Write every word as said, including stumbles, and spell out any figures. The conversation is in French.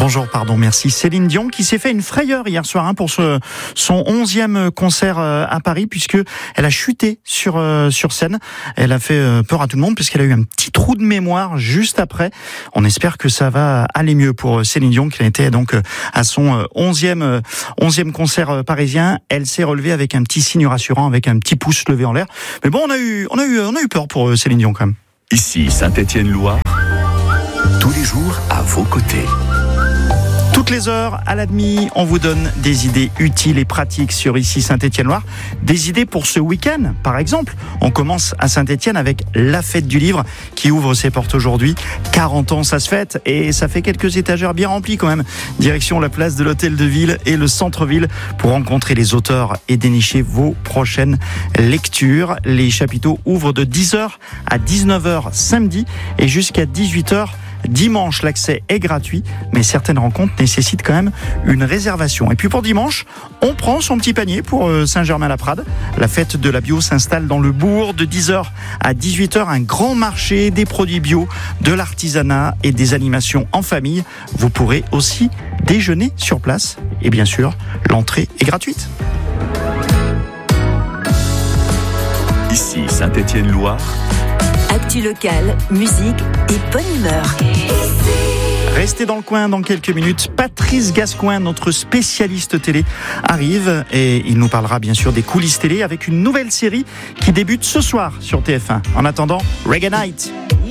Bonjour, pardon, merci. Céline Dion qui s'est fait une frayeur hier soir hein, pour ce, son onzième concert euh, à Paris, puisque elle a chuté sur euh, sur scène. Elle a fait euh, peur à tout le monde puisqu'elle a eu un petit trou de mémoire juste après. On espère que ça va aller mieux pour Céline Dion qui a été donc à son onzième onzième concert parisien. Elle s'est relevée avec un petit signe rassurant, avec un petit pouce levé en l'air. Mais bon, on a eu on a eu on a eu peur pour Céline Dion quand même. Ici Saint-Étienne-Loire, tous les jours à vos côtés. Toutes les heures, à la demi, on vous donne des idées utiles et pratiques sur ici Saint-Étienne-Loire. Des idées pour ce week-end, par exemple. On commence à Saint-Étienne avec la fête du livre qui ouvre ses portes aujourd'hui. quarante ans, ça se fête et ça fait quelques étagères bien remplies quand même. Direction la place de l'Hôtel de Ville et le centre-ville pour rencontrer les auteurs et dénicher vos prochaines lectures. Les chapiteaux ouvrent de dix heures à dix-neuf heures samedi et jusqu'à dix-huit heures dimanche. L'accès est gratuit, mais certaines rencontres nécessitent quand même une réservation. Et puis pour dimanche, on prend son petit panier pour Saint-Germain-la-Prade. La fête de la bio s'installe dans le bourg de dix heures à dix-huit heures. Un grand marché des produits bio, de l'artisanat et des animations en famille. Vous pourrez aussi déjeuner sur place. Et bien sûr, l'entrée est gratuite. Ici Saint-Étienne-Loire. Actu locale, musique et bonne humeur. Restez dans le coin dans quelques minutes. Patrice Gascoin, notre spécialiste télé, arrive et il nous parlera bien sûr des coulisses télé avec une nouvelle série qui débute ce soir sur T F un. En attendant, Reggae Night.